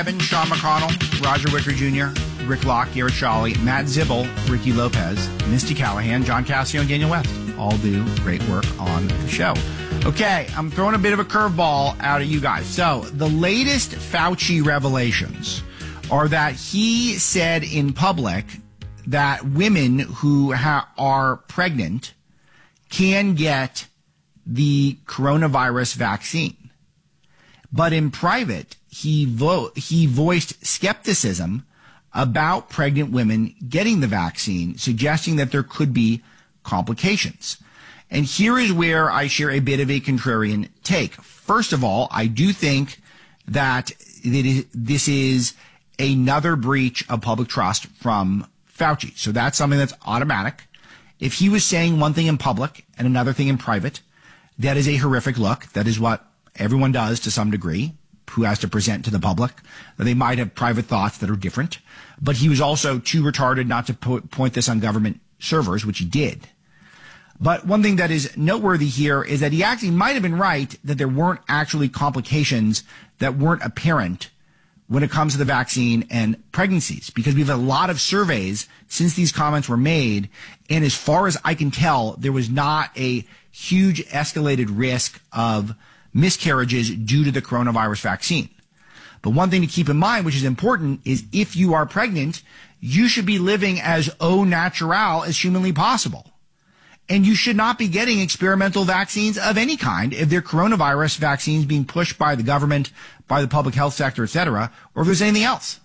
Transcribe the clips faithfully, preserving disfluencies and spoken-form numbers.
Evan, Sean McConnell, Roger Wicker Junior, Rick Locke, Garrett Shawley, Matt Zibble, Ricky Lopez, Misty Callahan, John Cassio, and Daniel West all do great work on the show. Okay, I'm throwing a bit of a curveball out at you guys. So, the latest Fauci revelations are that he said in public that women who ha- are pregnant can get the coronavirus vaccine. But in private, he vo- he voiced skepticism about pregnant women getting the vaccine, suggesting that there could be complications. And here is where I share a bit of a contrarian take. First of all, I do think that this is another breach of public trust from Fauci. So that's something that's automatic. If he was saying one thing in public and another thing in private, that is a horrific look. That is what everyone does to some degree, who has to present to the public. They might have private thoughts that are different. But he was also too retarded not to po- point this on government servers, which he did. But one thing that is noteworthy here is that he actually might have been right that there weren't actually complications that weren't apparent when it comes to the vaccine and pregnancies, because we've had a lot of surveys since these comments were made. And as far as I can tell, there was not a huge escalated risk of miscarriages due to the coronavirus vaccine. But one thing to keep in mind, which is important, is if you are pregnant, you should be living as au naturel as humanly possible. And you should not be getting experimental vaccines of any kind if they're coronavirus vaccines being pushed by the government, by the public health sector, et cetera, or if there's anything else.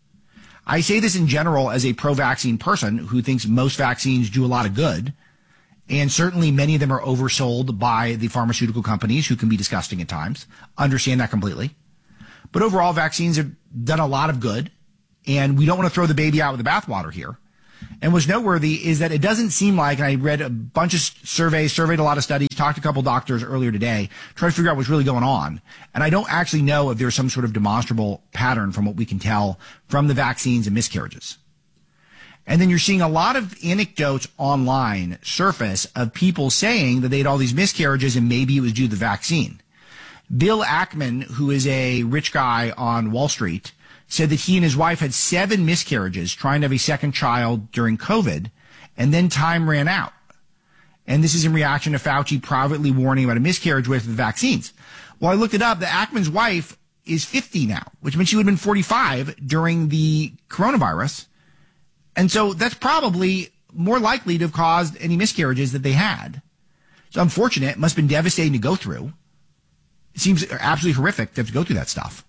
I say this in general as a pro-vaccine person who thinks most vaccines do a lot of good. And certainly many of them are oversold by the pharmaceutical companies, who can be disgusting at times. Understand that completely. But overall, vaccines have done a lot of good. And we don't want to throw the baby out with the bathwater here. And what's noteworthy is that it doesn't seem like, and I read a bunch of surveys, surveyed a lot of studies, talked to a couple doctors earlier today, trying to figure out what's really going on. And I don't actually know if there's some sort of demonstrable pattern from what we can tell from the vaccines and miscarriages. And then you're seeing a lot of anecdotes online surface of people saying that they had all these miscarriages and maybe it was due to the vaccine. Bill Ackman, who is a rich guy on Wall Street, said that he and his wife had seven miscarriages trying to have a second child during COVID, and then time ran out. And this is in reaction to Fauci privately warning about a miscarriage with the vaccines. Well, I looked it up. The Ackman's wife is fifty now, which means she would have been forty-five during the coronavirus. And so that's probably more likely to have caused any miscarriages that they had. So unfortunate. It must have been devastating to go through. It seems absolutely horrific to have to go through that stuff.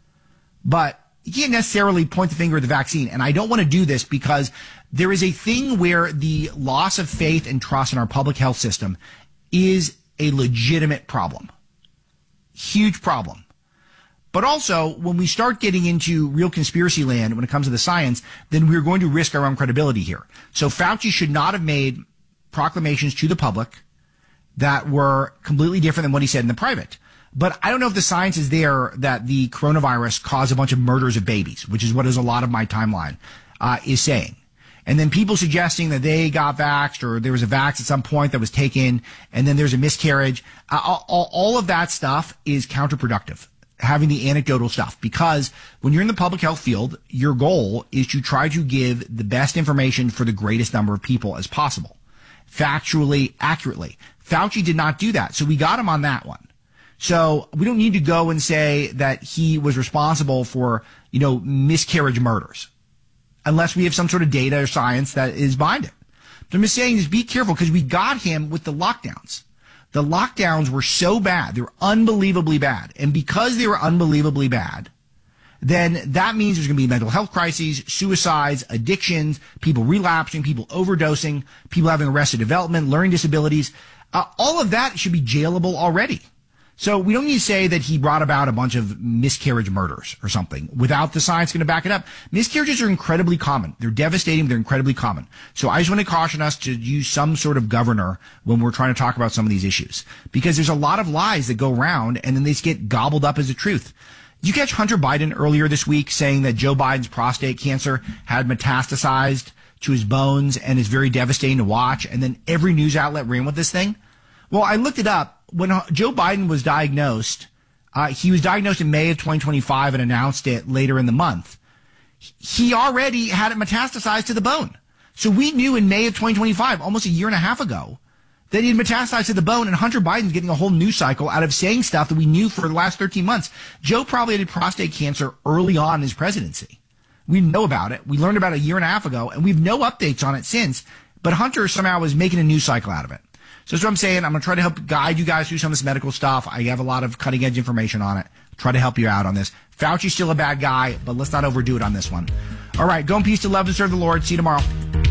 But you can't necessarily point the finger at the vaccine. And I don't want to do this because there is a thing where the loss of faith and trust in our public health system is a legitimate problem. Huge problem. But also, when we start getting into real conspiracy land when it comes to the science, then we're going to risk our own credibility here. So Fauci should not have made proclamations to the public that were completely different than what he said in the private. But I don't know if the science is there that the coronavirus caused a bunch of murders of babies, which is what is a lot of my timeline uh, is saying. And then people suggesting that they got vaxxed or there was a vax at some point that was taken and then there's a miscarriage. Uh, all, all of that stuff is counterproductive, having the anecdotal stuff, because when you're in the public health field, your goal is to try to give the best information for the greatest number of people as possible, factually, accurately. Fauci did not do that, so we got him on that one. So we don't need to go and say that he was responsible for, you know, miscarriage murders, unless we have some sort of data or science that is behind it. But I'm just saying is be careful, because we got him with the lockdowns. The lockdowns were so bad. They were unbelievably bad. And because they were unbelievably bad, then that means there's going to be mental health crises, suicides, addictions, people relapsing, people overdosing, people having arrested development, learning disabilities. Uh, all of that should be jailable already. So we don't need to say that he brought about a bunch of miscarriage murders or something without the science going to back it up. Miscarriages are incredibly common. They're devastating. They're incredibly common. So I just want to caution us to use some sort of governor when we're trying to talk about some of these issues, because there's a lot of lies that go around and then they just get gobbled up as the truth. Did you catch Hunter Biden earlier this week saying that Joe Biden's prostate cancer had metastasized to his bones and is very devastating to watch? And then every news outlet ran with this thing. Well, I looked it up. When Joe Biden was diagnosed Uh, he was diagnosed in May of twenty twenty-five and announced it later in the month. He already had it metastasized to the bone. So we knew in May of twenty twenty-five, almost a year and a half ago, that he had metastasized to the bone, and Hunter Biden's getting a whole news cycle out of saying stuff that we knew for the last thirteen months. Joe probably had prostate cancer early on in his presidency. We know about it. We learned about it a year and a half ago, and we have no updates on it since. But Hunter somehow was making a news cycle out of it. So that's what I'm saying. I'm going to try to help guide you guys through some of this medical stuff. I have a lot of cutting edge information on it. Try to help you out on this. Fauci's still a bad guy, but let's not overdo it on this one. All right. Go in peace to love and serve the Lord. See you tomorrow.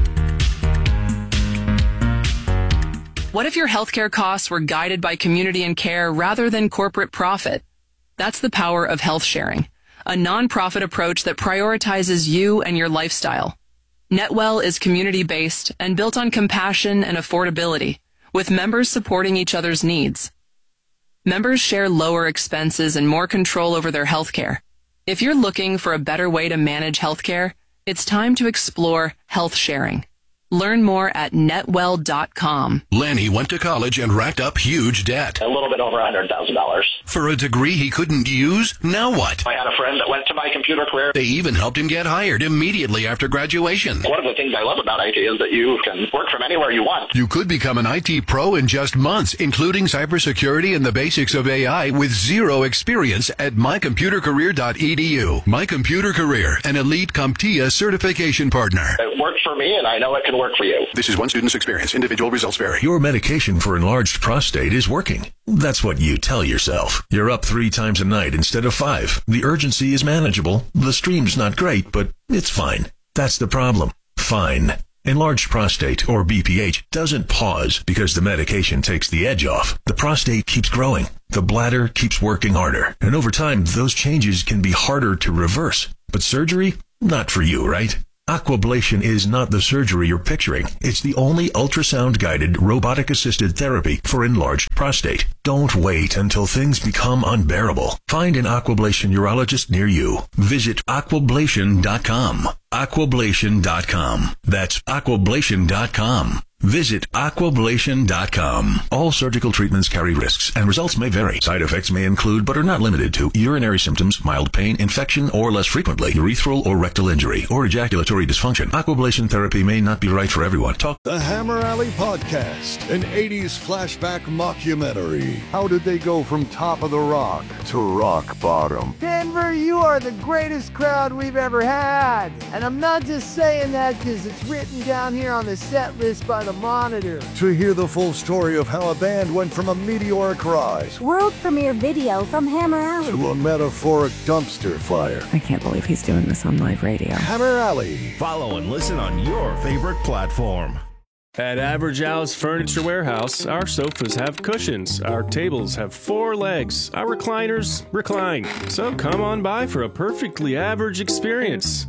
What if your healthcare costs were guided by community and care rather than corporate profit? That's the power of health sharing, a nonprofit approach that prioritizes you and your lifestyle. NetWell is community-based and built on compassion and affordability, with members supporting each other's needs. Members share lower expenses and more control over their healthcare. If you're looking for a better way to manage healthcare, it's time to explore health sharing. Learn more at netwell dot com. Lanny went to college and racked up huge debt. A little bit over one hundred thousand dollars. For a degree he couldn't use? Now what? I had a friend that went to my computer career. They even helped him get hired immediately after graduation. One of the things I love about I T is that you can work from anywhere you want. You could become an I T pro in just months, including cybersecurity and the basics of A I with zero experience at my computer career dot e d u. My Computer Career, an elite CompTIA certification partner. It worked for me, and I know it can work for you. This is one student's experience. Individual results vary. Your medication for enlarged prostate is working. That's what you tell yourself. You're up three times a night instead of five. The urgency is manageable. The stream's not great, but it's fine. That's the problem. Fine. Enlarged prostate, or B P H, doesn't pause because the medication takes the edge off. The prostate keeps growing. The bladder keeps working harder. And over time, those changes can be harder to reverse. But surgery? Not for you, right? Aquablation is not the surgery you're picturing. It's the only ultrasound-guided, robotic-assisted therapy for enlarged prostate. Don't wait until things become unbearable. Find an Aquablation urologist near you. Visit aquablation dot com. aquablation dot com. That's aquablation dot com. Visit aquablation dot com. All surgical treatments carry risks, and results may vary. Side effects may include, but are not limited to, urinary symptoms, mild pain, infection, or less frequently, urethral or rectal injury, or ejaculatory dysfunction. Aquablation therapy may not be right for everyone. Talk. The Hammer Alley Podcast, an eighties flashback mockumentary. How did they go from top of the rock to rock bottom? Denver, you are the greatest crowd we've ever had. And I'm not just saying that because it's written down here on the set list by the Monitor. To hear the full story of how a band went from a meteoric rise, world premiere video from Hammer Alley, to a metaphoric dumpster fire. I can't believe he's doing this on live radio. Hammer Alley. Follow and listen on your favorite platform. At Average Al's Furniture Warehouse, our sofas have cushions, our tables have four legs, our recliners recline. So come on by for a perfectly average experience.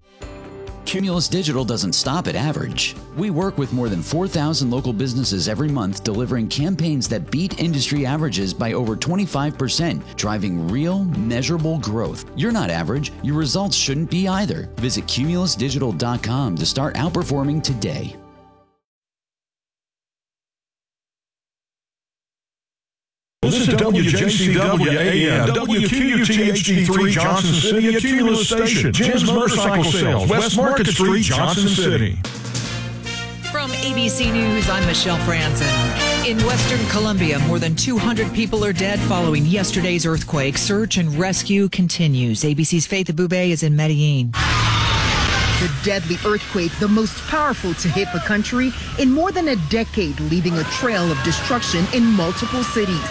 Cumulus Digital doesn't stop at average. We work with more than four thousand local businesses every month, delivering campaigns that beat industry averages by over twenty-five percent, driving real, measurable growth. You're not average. Your results shouldn't be either. Visit cumulus digital dot com to start outperforming today. This is W J C W A M, W Q U T H D three, Johnson City, a Cumulus station. Jim's Motorcycle Sales, West Market Street, Johnson City. From A B C News, I'm Michelle Franzen. In Western Colombia, more than two hundred people are dead following yesterday's earthquake. Search and rescue continues. A B C's Faith Abube is in Medellin. The deadly earthquake, the most powerful to hit the country in more than a decade, leaving a trail of destruction in multiple cities.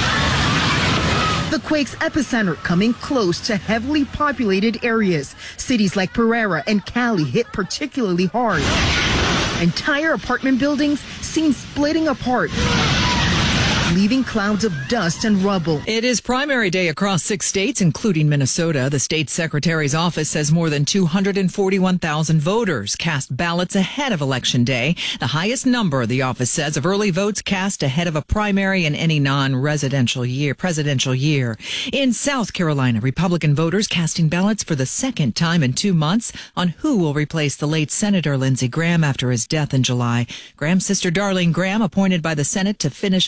The quake's epicenter coming close to heavily populated areas. Cities like Pereira and Cali hit particularly hard. Entire apartment buildings seen splitting apart, leaving clouds of dust and rubble. It is primary day across six states, including Minnesota. The state secretary's office says more than two hundred forty-one thousand voters cast ballots ahead of Election Day, the highest number, the office says, of early votes cast ahead of a primary in any non-residential year, presidential year. In South Carolina, Republican voters casting ballots for the second time in two months on who will replace the late Senator Lindsey Graham after his death in July. Graham's sister, Darlene Graham, appointed by the Senate to finish appointed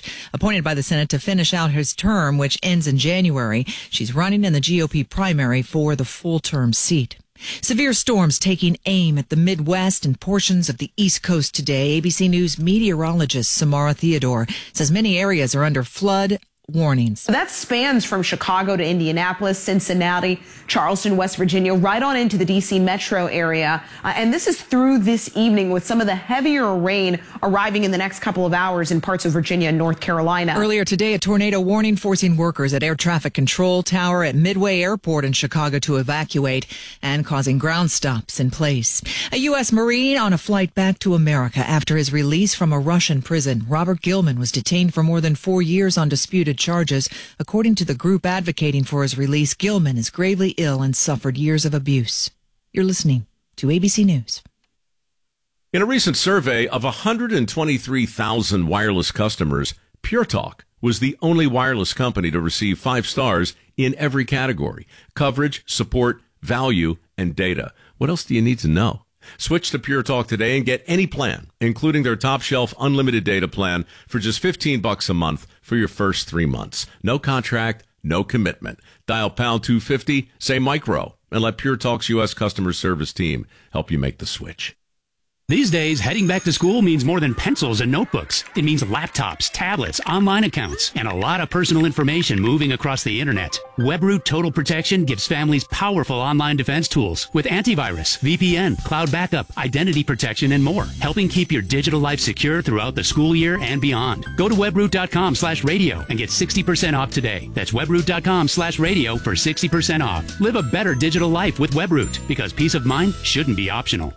appointed by the Senate to finish out his term, which ends in January. She's running in the G O P primary for the full-term seat. Severe storms taking aim at the Midwest and portions of the East Coast today. A B C News meteorologist Samara Theodore says many areas are under flood warnings. That spans from Chicago to Indianapolis, Cincinnati, Charleston, West Virginia, right on into the D C metro area. Uh, and this is through this evening with some of the heavier rain arriving in the next couple of hours in parts of Virginia and North Carolina. Earlier today, a tornado warning forcing workers at Air Traffic Control Tower at Midway Airport in Chicago to evacuate and causing ground stops in place. A U S Marine on a flight back to America after his release from a Russian prison. Robert Gilman was detained for more than four years on disputed charges. According to the group advocating for his release, Gilman is gravely ill and suffered years of abuse. You're listening to A B C News. In a recent survey of one hundred twenty-three thousand wireless customers, Pure Talk was the only wireless company to receive five stars in every category: coverage, support, value, and data. What else do you need to know? Switch to Pure Talk today and get any plan, including their top shelf unlimited data plan, for just fifteen bucks a month for your first three months. No contract, no commitment. Dial pound two fifty, say micro, and let Pure Talk's U S customer service team help you make the switch. These days, heading back to school means more than pencils and notebooks. It means laptops, tablets, online accounts, and a lot of personal information moving across the internet. WebRoot Total Protection gives families powerful online defense tools with antivirus, V P N, cloud backup, identity protection, and more, helping keep your digital life secure throughout the school year and beyond. Go to webroot.com slash radio and get sixty percent off today. That's webroot.com slash radio for sixty percent off. Live a better digital life with WebRoot, because peace of mind shouldn't be optional.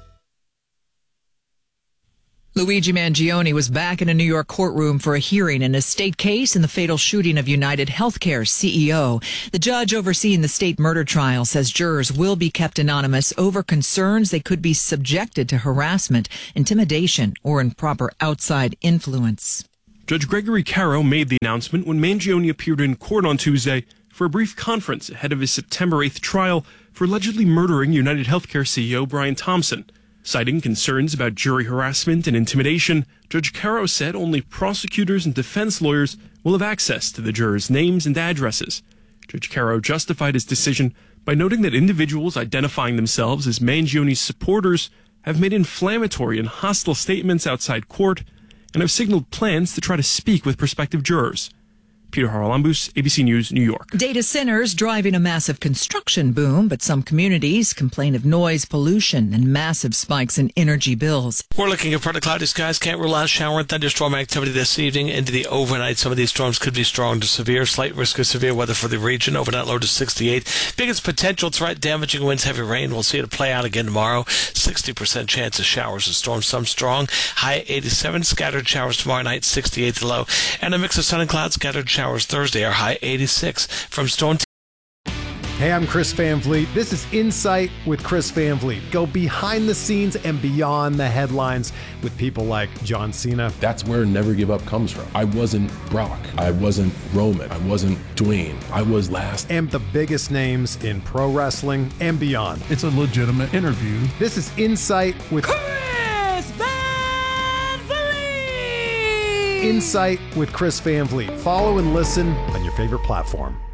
Luigi Mangione was back in a New York courtroom for a hearing in a state case in the fatal shooting of United Healthcare's C E O. The judge overseeing the state murder trial says jurors will be kept anonymous over concerns they could be subjected to harassment, intimidation, or improper outside influence. Judge Gregory Caro made the announcement when Mangione appeared in court on Tuesday for a brief conference ahead of his September eighth trial for allegedly murdering United Healthcare C E O Brian Thompson. Citing concerns about jury harassment and intimidation, Judge Caro said only prosecutors and defense lawyers will have access to the jurors' names and addresses. Judge Caro justified his decision by noting that individuals identifying themselves as Mangione's supporters have made inflammatory and hostile statements outside court and have signaled plans to try to speak with prospective jurors. Peter Haralambous, A B C News, New York. Data centers driving a massive construction boom, but some communities complain of noise pollution and massive spikes in energy bills. We're looking at partly cloudy skies. Can't rule out shower and thunderstorm activity this evening into the overnight. Some of these storms could be strong to severe. Slight risk of severe weather for the region. Overnight low to sixty-eight. Biggest potential threat, damaging winds, heavy rain. We'll see it play out again tomorrow. sixty percent chance of showers and storms, some strong. High eighty-seven. Scattered showers tomorrow night, sixty-eight the low. And a mix of sun and clouds, scattered showers Thursday, our high eighty-six. From Storm. Hey, I'm Chris Van Vliet. This is Insight with Chris Van Vliet. Go behind the scenes and beyond the headlines with people like John Cena. That's where Never Give Up comes from. I wasn't Brock. I wasn't Roman. I wasn't Dwayne. I was last. And the biggest names in pro wrestling and beyond. It's a legitimate interview. This is Insight with Chris Van Vliet. Insight with Chris Van Vliet. Follow and listen on your favorite platform.